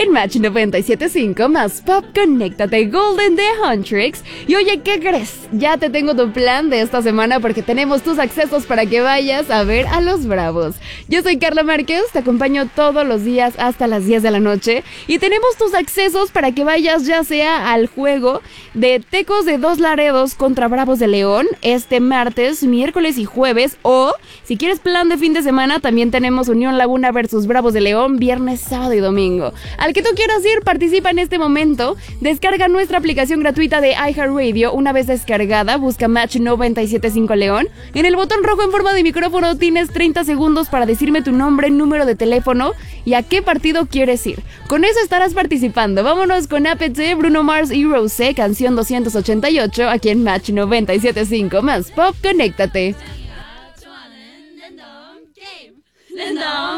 en Match 97.5 más Pop, conéctate Golden de Huntrix. Y oye, ¿qué crees? Ya te tengo tu plan de esta semana porque tenemos tus accesos para que vayas a ver a los Bravos. Yo soy Carla Márquez, te acompaño todos los días hasta las 10 de la noche y tenemos tus accesos para que vayas ya sea al juego de Tecos de Dos Laredos contra Bravos de León este martes, miércoles y jueves, o si quieres plan de fin de semana también tenemos Unión Laguna versus Bravos de León viernes, sábado y domingo. Al que tú quieras ir, participa en este momento. Descarga nuestra aplicación gratuita de iHeartRadio. Una vez descargada, busca Match 97.5 León. En el botón rojo en forma de micrófono tienes 30 segundos para decirme tu nombre, número de teléfono y a qué partido quieres ir. Con eso estarás participando. Vámonos con APT, Bruno Mars y Rosé, canción 288, aquí en Match 97.5 más Pop, conéctate.